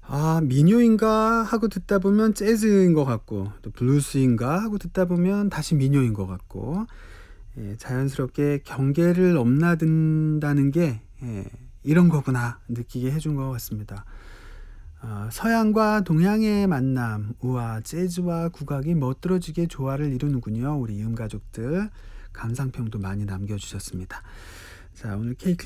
민요인가 하고 듣다 보면 재즈인 것 같고, 또 블루스인가 하고 듣다 보면 다시 민요인 것 같고, 자연스럽게 경계를 넘나든다는 게 이런 거구나 느끼게 해준 것 같습니다. 서양과 동양의 만남, 우와, 재즈와 국악이 멋들어지게 조화를 이루는군요. 우리 가족들 감상평도 많이 남겨주셨습니다. 자, 오늘 K